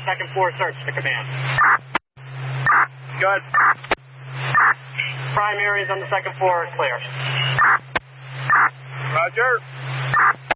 second floor search to command. Good. Prime areas on the second floor are clear. Roger.